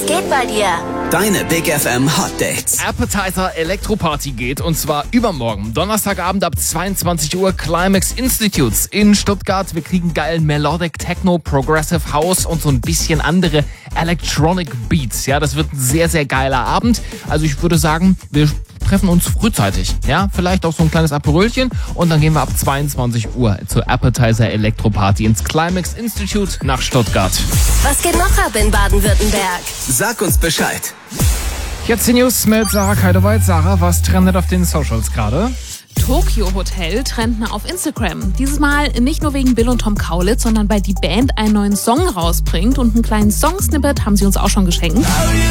geht bei dir? Deine Big FM Hot Dates. Appetizer Elektroparty geht, und zwar übermorgen. Donnerstagabend ab 22 Uhr Climax Institutes in Stuttgart. Wir kriegen geilen Melodic Techno, Progressive House und so ein bisschen andere Electronic Beats. Ja, das wird ein sehr, sehr geiler Abend. Also ich würde sagen, wir treffen uns frühzeitig. Ja, vielleicht auch so ein kleines Aperölchen und dann gehen wir ab 22 Uhr zur Appetizer Elektroparty ins Climax Institute nach Stuttgart. Was geht noch ab in Baden-Württemberg? Sag uns Bescheid. Jetzt die News mit Sarah Keidowald. Sarah, was trendet auf den Socials gerade? Tokyo Hotel trendet auf Instagram. Dieses Mal nicht nur wegen Bill und Tom Kaulitz, sondern weil die Band einen neuen Song rausbringt und einen kleinen Song-Snippet haben sie uns auch schon geschenkt.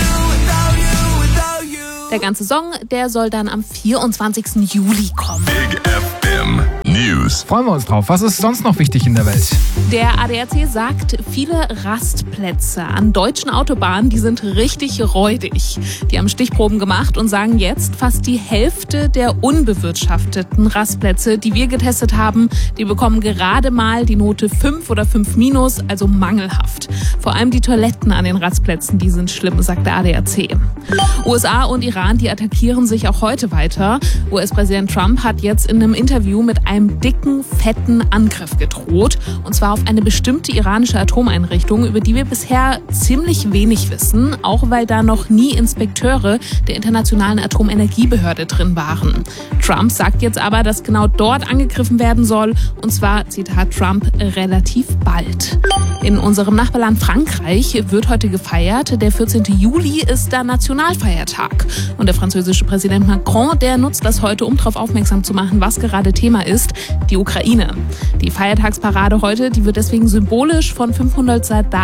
Der ganze Song, der soll dann am 24. Juli kommen. Big FM News. Freuen wir uns drauf. Was ist sonst noch wichtig in der Welt? Der ADAC sagt, viele Rastplätze an deutschen Autobahnen, die sind richtig räudig. Die haben Stichproben gemacht und sagen jetzt, fast die Hälfte der unbewirtschafteten Rastplätze, die wir getestet haben, die bekommen gerade mal die Note 5 oder 5-, also mangelhaft. Vor allem die Toiletten an den Rastplätzen, die sind schlimm, sagt der ADAC. USA und Iran, die attackieren sich auch heute weiter. US-Präsident Trump hat jetzt in einem Interview mit einem dicken, fetten Angriff gedroht. Und zwar auf eine bestimmte iranische Atomeinrichtung, über die wir bisher ziemlich wenig wissen, auch weil da noch nie Inspekteure der Internationalen Atomenergiebehörde drin waren. Trump sagt jetzt aber, dass genau dort angegriffen werden soll. Und zwar, Zitat Trump, relativ bald. In unserem Nachbarland Frankreich wird heute gefeiert. Der 14. Juli ist da Nationalfeiertag. Und der französische Präsident Macron, der nutzt das heute, um darauf aufmerksam zu machen, was gerade Thema ist, die Ukraine. Die Feiertagsparade heute, die wird deswegen symbolisch von 500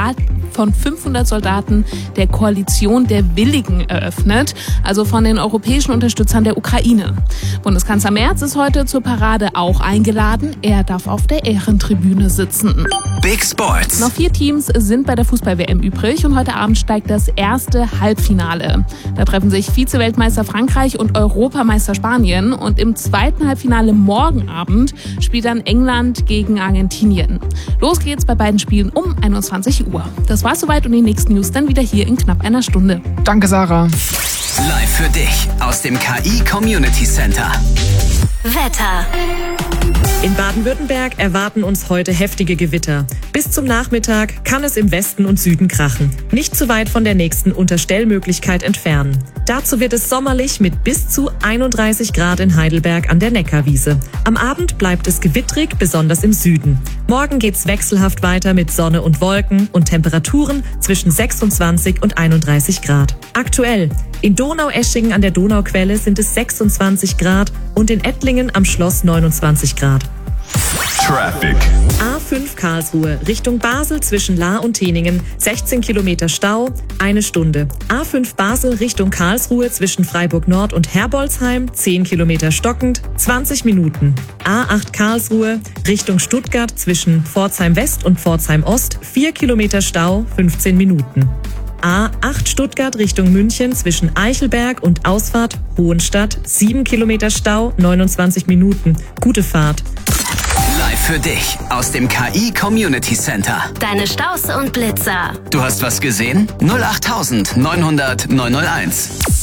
Soldaten der Koalition der Willigen eröffnet, also von den europäischen Unterstützern der Ukraine. Bundeskanzler Merz ist heute zur Parade auch eingeladen. Er darf auf der Ehrentribüne sitzen. Big Sports. Noch 4 Teams sind bei der Fußball-WM übrig und heute Abend steigt das erste Halbfinale. Da treffen sich Vize-Weltmeister Frankreich und Europameister Spanien und im zweiten Halbfinale morgen Abend spielt dann England gegen Argentinien. Los geht's bei beiden Spielen um 21 Uhr. Das war's soweit und die nächsten News dann wieder hier in knapp einer Stunde. Danke, Sarah. Live für dich aus dem KI Community Center. Wetter. In Baden-Württemberg erwarten uns heute heftige Gewitter. Bis zum Nachmittag kann es im Westen und Süden krachen. Nicht zu weit von der nächsten Unterstellmöglichkeit entfernen. Dazu wird es sommerlich mit bis zu 31 Grad in Heidelberg an der Neckarwiese. Am Abend bleibt es gewittrig, besonders im Süden. Morgen geht's wechselhaft weiter mit Sonne und Wolken und Temperaturen zwischen 26 und 31 Grad. Aktuell: in Donaueschingen an der Donauquelle sind es 26 Grad und in Ettlingen am Schloss 29 Grad. Traffic. A5 Karlsruhe Richtung Basel zwischen Lahr und Teningen 16 Kilometer Stau, 1 Stunde. A5 Basel Richtung Karlsruhe zwischen Freiburg Nord und Herbolzheim 10 Kilometer stockend, 20 Minuten. A8 Karlsruhe Richtung Stuttgart zwischen Pforzheim West und Pforzheim Ost 4 Kilometer Stau, 15 Minuten. A8 Stuttgart Richtung München zwischen Eichelberg und Ausfahrt Hohenstadt 7 Kilometer Stau, 29 Minuten. Gute Fahrt. Live für dich aus dem KI Community Center. Deine Staus und Blitzer. Du hast was gesehen? 08900 901.